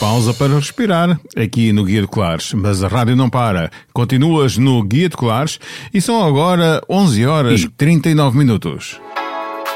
pausa para respirar aqui no Guia de Colares. Mas a rádio não para. Continuas no Guia de Colares e são agora 11 horas e 39 minutos.